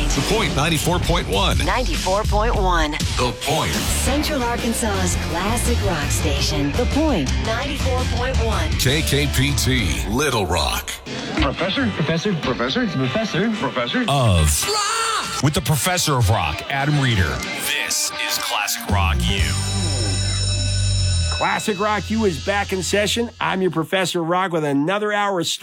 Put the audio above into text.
Point. The Point 94.1. 94.1. The Point. Central Arkansas's classic rock station. The Point 94.1. KKPT, Little Rock. Professor Of Rock! With the Professor of Rock, Adam Reeder. This is Classic Rock U. Classic Rock U is back in session. I'm your Professor of Rock with another hour of